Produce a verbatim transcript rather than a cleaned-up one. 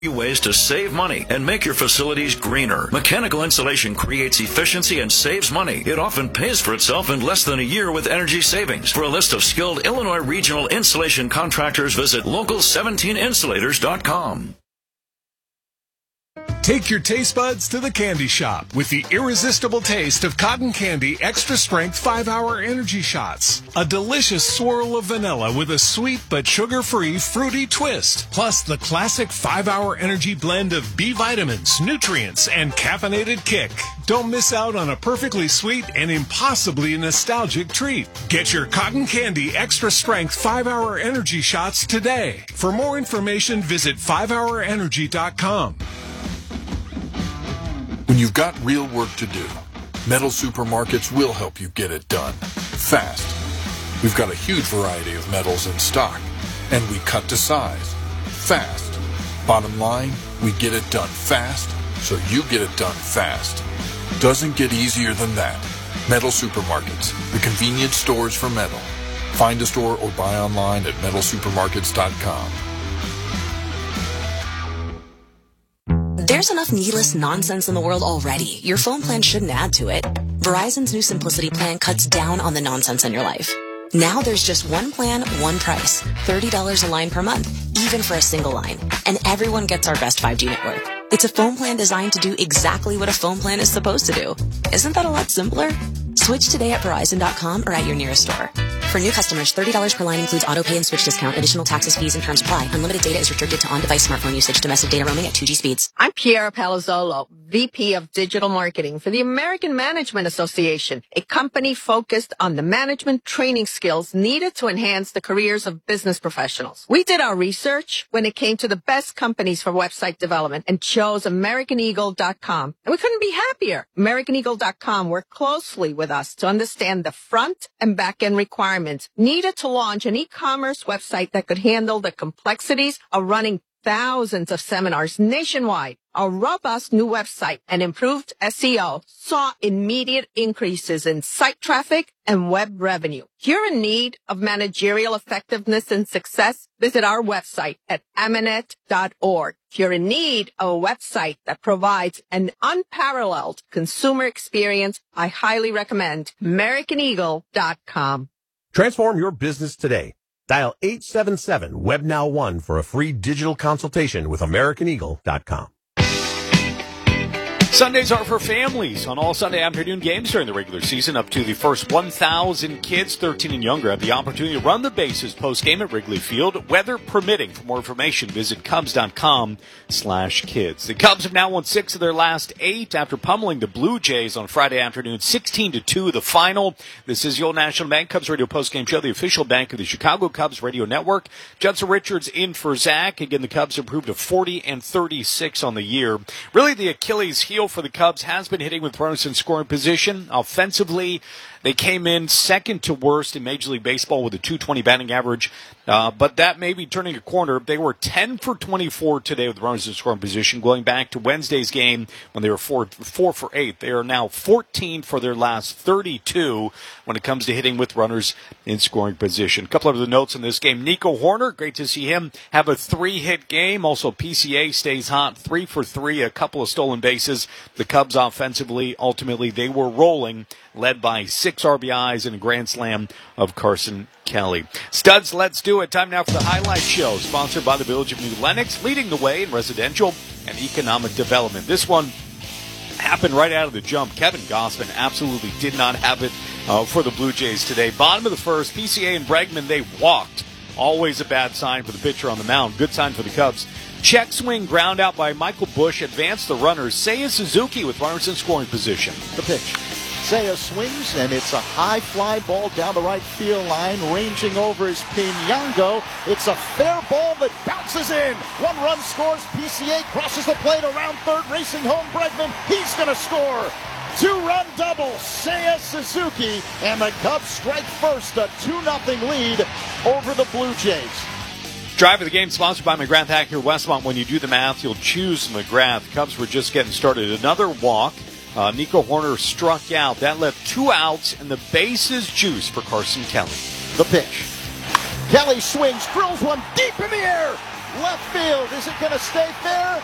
Ways to save money and make your facilities greener. Mechanical insulation creates efficiency and saves money. It often pays for itself in less than a year with energy savings. For a list of skilled Illinois regional insulation contractors, visit local seventeen insulators dot com. Take your taste buds to the candy shop with the irresistible taste of Cotton Candy Extra Strength five hour Energy Shots. A delicious swirl of vanilla with a sweet but sugar-free fruity twist. Plus the classic five hour energy blend of B vitamins, nutrients, and caffeinated kick. Don't miss out on a perfectly sweet and impossibly nostalgic treat. Get your Cotton Candy Extra Strength five hour Energy Shots today. For more information, visit five hour energy dot com. When you've got real work to do, Metal Supermarkets will help you get it done fast. We've got a huge variety of metals in stock, and we cut to size fast. Bottom line, we get it done fast, so you get it done fast. Doesn't get easier than that. Metal Supermarkets, the convenience stores for metal. Find a store or buy online at metal supermarkets dot com. There's enough needless nonsense in the world already. Your phone plan shouldn't add to it. Verizon's new Simplicity plan cuts down on the nonsense in your life. Now there's just one plan, one price. thirty dollars a line per month, even for a single line. And everyone gets our best five G network. It's a phone plan designed to do exactly what a phone plan is supposed to do. Isn't that a lot simpler? Switch today at verizon dot com or at your nearest store. For new customers, thirty dollars per line includes auto pay and switch discount. Additional taxes, fees, and terms apply. Unlimited data is restricted to on-device smartphone usage. Domestic data roaming at two G speeds. I'm Piera Palazzolo, V P of Digital Marketing for the American Management Association, a company focused on the management training skills needed to enhance the careers of business professionals. We did our research when it came to the best companies for website development and chose American Eagle dot com. And we couldn't be happier. American Eagle dot com worked closely with us to understand the front and back end requirements needed to launch an e-commerce website that could handle the complexities of running thousands of seminars nationwide. A robust new website and improved S E O saw immediate increases in site traffic and web revenue. If you're in need of managerial effectiveness and success, visit our website at amanet dot org. If you're in need of a website that provides an unparalleled consumer experience, I highly recommend American Eagle dot com. Transform your business today. Dial eight seven seven web now one for a free digital consultation with American Eagle dot com. Sundays are for families. On all Sunday afternoon games during the regular season, up to the first one thousand kids, thirteen and younger, have the opportunity to run the bases post-game at Wrigley Field, weather permitting. For more information, visit Cubs dot com slash kids. The Cubs have now won six of their last eight after pummeling the Blue Jays on Friday afternoon, sixteen to two, the final. This is the Old National Bank Cubs Radio post-game show, the official bank of the Chicago Cubs Radio Network. Judson Richards in for Zach. Again, the Cubs improved to forty and thirty-six on the year. Really, the Achilles heel for the Cubs has been hitting with runners in scoring position. Offensively, they came in second to worst in Major League Baseball with a two twenty batting average, uh, but that may be turning a corner. They were ten for twenty-four today with runners in scoring position. Going back to Wednesday's game when they were four, four for eight, they are now fourteen for their last thirty-two when it comes to hitting with runners in scoring position. A couple of the notes in this game. Nico Horner, great to see him have a three-hit game. Also, P C A stays hot, three for three, a couple of stolen bases. The Cubs offensively, ultimately, they were rolling, led by six R B Is and a grand slam of Carson Kelly. Studs, let's do it. Time now for the Highlight Show, sponsored by the Village of New Lenox, leading the way in residential and economic development. This one happened right out of the jump. Kevin Gossman absolutely did not have it uh, for the Blue Jays today. Bottom of the first, P C A and Bregman, they walked. Always a bad sign for the pitcher on the mound. Good sign for the Cubs. Check swing ground out by Michael Busch advanced the runners. Seiya Suzuki with runners in scoring position. The pitch. Seiya swings, and it's a high fly ball down the right field line, ranging over is Pinango. It's a fair ball that bounces in. One run scores. P C A crosses the plate around third, racing home Bregman. He's going to score. Two-run double, Seiya Suzuki, and the Cubs strike first, a two nothing lead over the Blue Jays. Drive of the game sponsored by McGrath Acura Westmont. When you do the math, you'll choose McGrath. Cubs were just getting started. Another walk. Uh, Nico Horner struck out. That left two outs, and the bases juice for Carson Kelly. The pitch. Kelly swings, drills one deep in the air. left field. Is it going to stay fair?